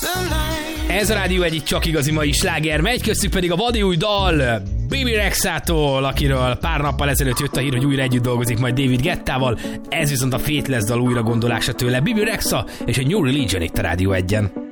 Ez a Rádió egyik csak igazi mai sláger megy, köztük pedig a vadi új dal Bebe Rexától, akiről pár nappal ezelőtt jött a hír, hogy újra együtt dolgozik majd David Guettával, ez viszont a Faithless dal újra gondolása tőle. Bebe Rexha és a New Religion itt a Rádió 1-en.